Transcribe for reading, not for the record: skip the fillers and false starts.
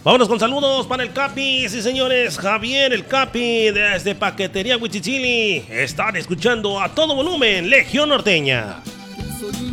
Vámonos con saludos para el Capi, sí señores, Javier el Capi desde Paquetería Huichichili. Están escuchando a todo volumen Legión Norteña.